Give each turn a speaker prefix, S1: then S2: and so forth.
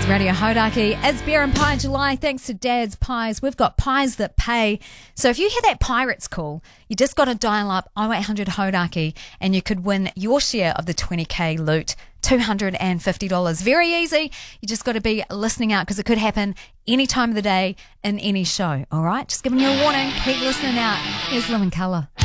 S1: Radio Hodaki. It's Beer and Pie July. Thanks to Dad's Pies. We've got pies that pay. So if you hear that Pirates call, you just got to dial up 0800 Hodaki and you could win your share of the 20k loot, $250. Very easy. You just got to be listening out because it could happen any time of the day in any show. All right? Just giving you a warning. Keep listening out. Here's Living Colour.